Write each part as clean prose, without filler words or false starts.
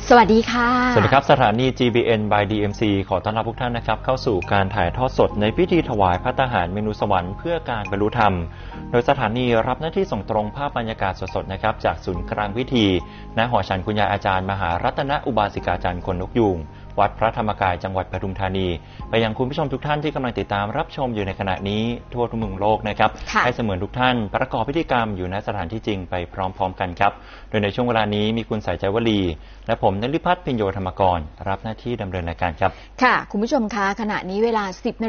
สวัสดีค่ะสวัสดีครับสถานี GBN by DMC ขอต้อนรับทุกท่านนะครับเข้าสู่การถ่ายทอดสดในพิธีถวายภัตตาหารเมนูสวรรค์เพื่อการบรรลุธรรมโดยสถานีรับหน้าที่ส่งตรงภาพบรรยากาศสดๆนะครับจากศูนย์กลางพิธีณหอฉันคุณยายอาจารย์มหารัตนอุบาสิกาจารย์คนนกยูงวัดพระธรรมกายจังหวัดปทุมธานีไปยังคุณผู้ชมทุกท่านที่กำลังติดตามรับชมอยู่ในขณะนี้ทั่วทุกมุมโลกนะครับให้เสมือนทุกท่านประกอบพิธีกรรมอยู่ณสถานที่จริงไปพร้อมๆกันครับโดยในช่วงเวลานี้มีคุณสายใจวลีและผมนฤพัฒน์ พิญโยธรรมกรรับหน้าที่ดำเนินรายการครับค่ะคุณผู้ชมคะขณะนี้เวลา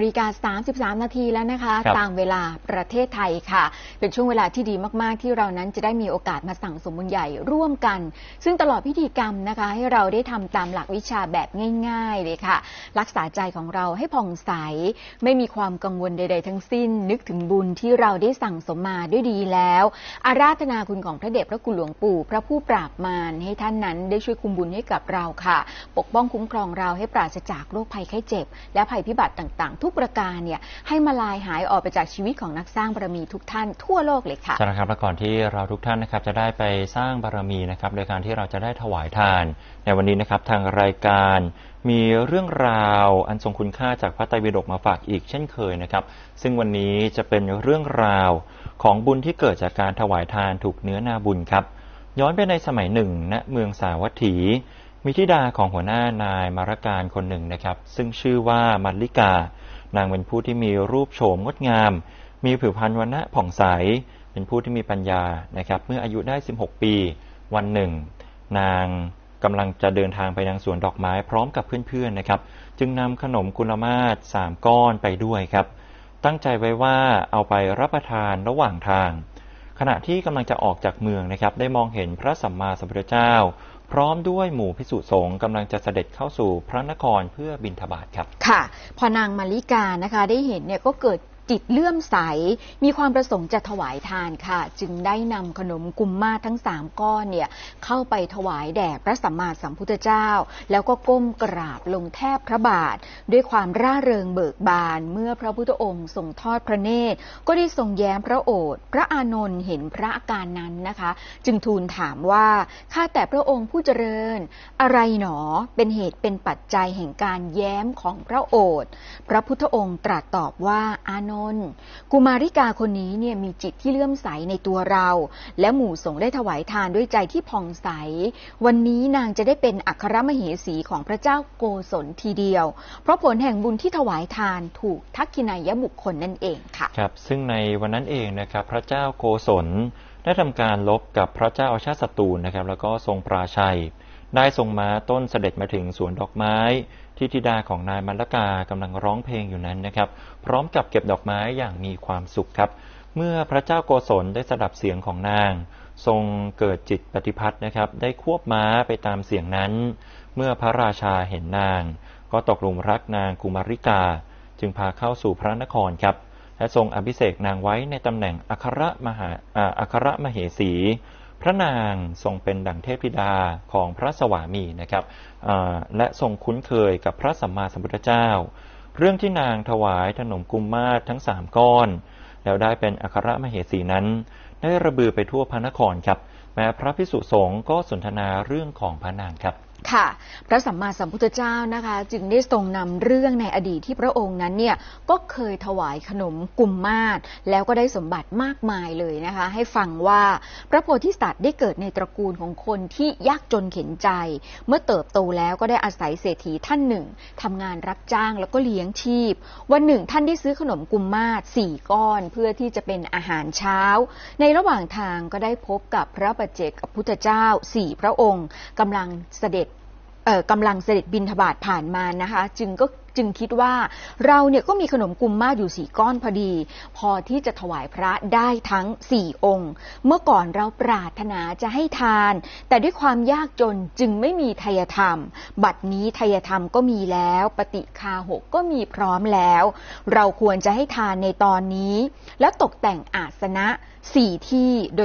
10:33 นาทีแล้วนะคะตามเวลาประเทศไทยค่ะเป็นช่วงเวลาที่ดีมากๆที่เรานั้นจะได้มีโอกาสมาสั่งสมบุญใหญ่ร่วมกันซึ่งตลอดพิธีกรรมนะคะให้เราได้ทำตามหลักวิชาแบบง่ายๆเลยค่ะรักษาใจของเราให้ผ่องใสไม่มีความกังวลใดๆทั้งสิ้นนึกถึงบุญที่เราได้สั่งสมมาด้วยดีแล้วอาราธนาคุณของพระเดชพระคุณหลวงปู่พระผู้ปราบมารให้ท่านนั้นได้ช่วยคุมบุญให้กับเราค่ะปกป้องคุ้มครองเราให้ปราศจากโรคภัยไข้เจ็บและภัยพิบัติต่างๆทุกประการเนี่ยให้มาลายหายออกไปจากชีวิตของนักสร้างบารมีทุกท่านทั่วโลกเลยค่ะใช่ครับและก่อนที่เราทุกท่านนะครับจะได้ไปสร้างบารมีนะครับโดยการที่เราจะได้ถวายทานในวันนี้นะครับทางรายการมีเรื่องราวอันทรงคุณค่าจากพระไตรปิฎกมาฝากอีกเช่นเคยนะครับซึ่งวันนี้จะเป็นเรื่องราวของบุญที่เกิดจากการถวายทานถูกเนื้อนาบุญครับย้อนไปในสมัยหนึ่งณเมืองสาวัตถีมีธิดาของหัวหน้านายมารการคนหนึ่งนะครับซึ่งชื่อว่ามัลลิกานางเป็นผู้ที่มีรูปโฉมงดงามมีผิวพรรณวรรณะผ่องใสเป็นผู้ที่มีปัญญานะครับเมื่ออายุได้16ปีวันหนึ่งนางกำลังจะเดินทางไปยังสวนดอกไม้พร้อมกับเพื่อนๆนะครับจึงนำขนมกุลมาศ3 ก้อนไปด้วยครับตั้งใจไว้ว่าเอาไปรับประทานระหว่างทางขณะที่กำลังจะออกจากเมืองนะครับได้มองเห็นพระสัมมาสัมพุทธเจ้าพร้อมด้วยหมู่ภิกษุสงฆ์กำลังจะเสด็จเข้าสู่พระนครเพื่อบิณฑบาตครับค่ะพอนางมาริกานะคะได้เห็นเนี่ยก็เกิดจิตเลื่อมใสมีความประสงค์จะถวายทานค่ะจึงได้นำขนมกุมมาศทั้ง3 ก้อนเนี่ยเข้าไปถวายแด่พระสัมมาสัมพุทธเจ้าแล้วก็ก้มกราบลงแทบพระบาทด้วยความร่าเริงเบิกบานเมื่อพระพุทธองค์ทรงทอดพระเนตรก็ได้ทรงแย้มพระโอษฐ์พระอานนท์เห็นพระอาการนั้นนะคะจึงทูลถามว่าข้าแต่พระองค์ผู้เจริญอะไรหนอเป็นเหตุเป็นปัจจัยแห่งการแย้มของพระโอษฐ์พระพุทธองค์ตรัสตอบว่าอานนท์กุมาริกาคนนี้เนี่ยมีจิตที่เลื่อมใสในตัวเราและหมู่สงฆ์ได้ถวายทานด้วยใจที่ผ่องใสวันนี้นางจะได้เป็นอัครมเหสีของพระเจ้าโกศลทีเดียวเพราะผลแห่งบุญที่ถวายทานถูกทักขินายบุคคลนั่นเองค่ะครับซึ่งในวันนั้นเองนะครับพระเจ้าโกศลได้ทำการลบกับพระเจ้าอาชาติศัตรูนะครับแล้วก็ทรงปราชัยได้ทรงม้าต้นเสด็จมาถึงสวนดอกไม้ที่ธิดาของนายมัลลกากำลังร้องเพลงอยู่นั้นนะครับพร้อมกับเก็บดอกไม้อย่างมีความสุขครับเมื่อพระเจ้าโกศลได้สดับเสียงของนางทรงเกิดจิตปฏิพัทธ์นะครับได้ควบม้าไปตามเสียงนั้นเมื่อพระราชาเห็นนางก็ตกหลุมรักนางกุมาริกาจึงพาเข้าสู่พระนครครับและทรงอภิเษกนางไว้ในตำแหน่งอัครมเหสีพระนางทรงเป็นดั่งเทพธิดาของพระสวามีนะครับและทรงคุ้นเคยกับพระสัมมาสัมพุทธเจ้าเรื่องที่นางถวายขนมกุมมาศทั้ง3 ก้อนแล้วได้เป็นอัครมเหสีนั้นได้ระบือไปทั่วพระนครครับแม้พระภิกษุสงฆ์ก็สนทนาเรื่องของพระนางครับค่ะพระสัมมาสัมพุทธเจ้านะคะจึงได้ทรงนำเรื่องในอดีตที่พระองค์นั้นเนี่ยก็เคยถวายขนมกุมมาศแล้วก็ได้สมบัติมากมายเลยนะคะให้ฟังว่าพระโพธิสัตว์ได้เกิดในตระกูลของคนที่ยากจนเข็ญใจเมื่อเติบโตแล้วก็ได้อาศัยเศรษฐีท่านหนึ่งทำงานรับจ้างแล้วก็เลี้ยงชีพวันหนึ่งท่านได้ซื้อขนมกุมมาศ4 ก้อนเพื่อที่จะเป็นอาหารเช้าในระหว่างทางก็ได้พบกับพระปัจเจกพุทธเจ้า4 พระองค์กำลังเสด็จบิณฑบาตผ่านมานะคะจึงคิดว่าเราเนี่ยก็มีขนมกุมมาศอยู่4 ก้อนพอดีพอที่จะถวายพระได้ทั้ง4 องค์เมื่อก่อนเราปรารถนาจะให้ทานแต่ด้วยความยากจนจึงไม่มีไทยธรรมบัดนี้ไทยธรรมก็มีแล้วปฏิฆาหกก็มีพร้อมแล้วเราควรจะให้ทานในตอนนี้แล้วตกแต่งอาสนะ4 ที่โด